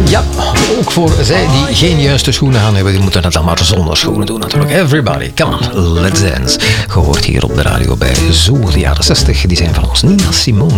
Ja, ook voor zij die geen juiste schoenen aan hebben, die moeten het dan maar zonder schoenen doen natuurlijk. Everybody, come on, let's dance. Gehoord hier op de radio bij Zo, de jaren 60. Die zijn van ons Nina Simone.